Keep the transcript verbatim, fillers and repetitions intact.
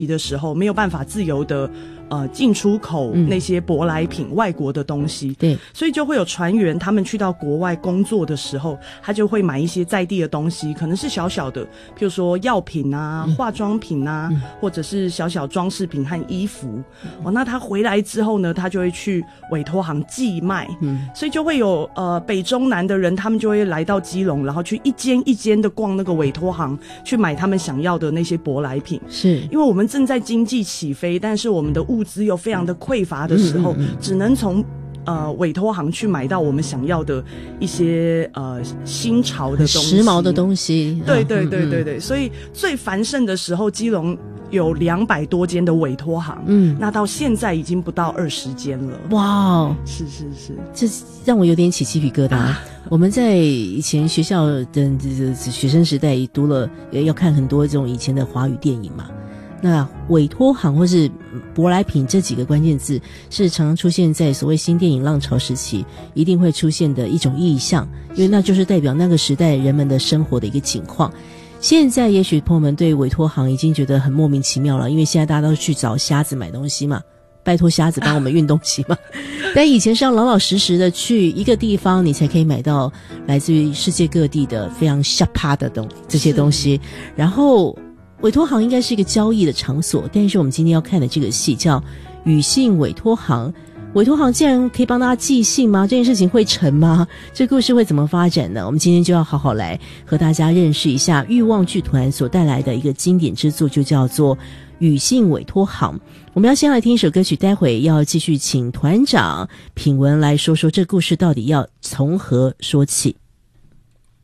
的时候没有办法自由的呃进出口那些舶来品、嗯、外国的东西， 对， 所以就会有船员他们去到国外工作的时候，他就会买一些在地的东西，可能是小小的，譬如说药品啊、嗯、化妆品啊、嗯、或者是小小装饰品和衣服、嗯、哦，那他回来之后呢，他就会去委托行寄卖，嗯，所以就会有呃北中南的人，他们就会来到基隆，然后去一间一间的逛那个委托行，去买他们想要的那些舶来品， 是因为我们正在经济起飞，但是我们的物资又非常的匮乏的时候，嗯嗯嗯只能从呃委托行去买到我们想要的一些呃新潮的东西、 时髦的东西。 对对对对对，嗯嗯所以最繁盛的时候，基隆有两百多间的委托行，嗯，那到现在已经不到二十间了。 哇哦， 是是是， 这让我有点起鸡皮疙瘩。啊、我们在以前学校的学生时代读了，要看很多这种以前的华语电影嘛。那委托行或是舶来品这几个关键字是常常出现在所谓新电影浪潮时期一定会出现的一种意象，因为那就是代表那个时代人们的生活的一个情况。现在也许朋友们对委托行已经觉得很莫名其妙了，因为现在大家都去找瞎子买东西嘛，拜托瞎子帮我们运东西嘛。但以前是要老老实实的去一个地方，你才可以买到来自于世界各地的非常下趴的东这些东西。然后委托行应该是一个交易的场所，但是我们今天要看的这个戏叫宇信委托行。委托行竟然可以帮大家寄信吗？这件事情会成吗？这故事会怎么发展呢？我们今天就要好好来和大家认识一下欲望剧团所带来的一个经典之作，就叫做宇信委托行。我们要先来听一首歌曲，待会要继续请团长品文来说说这故事到底要从何说起。